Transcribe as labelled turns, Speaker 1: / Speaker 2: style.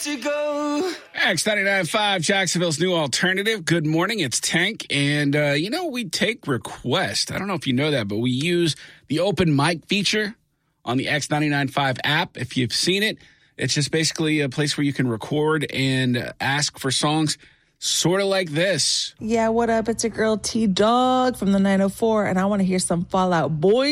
Speaker 1: you go.
Speaker 2: X99.5, Jacksonville's new alternative. Good morning, it's Tank. And, we take requests. I don't know if you know that, but we use the open mic feature on the X99.5 app. If you've seen it, it's just basically a place where you can record and ask for songs sort of like this.
Speaker 3: Yeah, what up? It's your girl T-Dog from the 904, and I want to hear some Fall Out Boy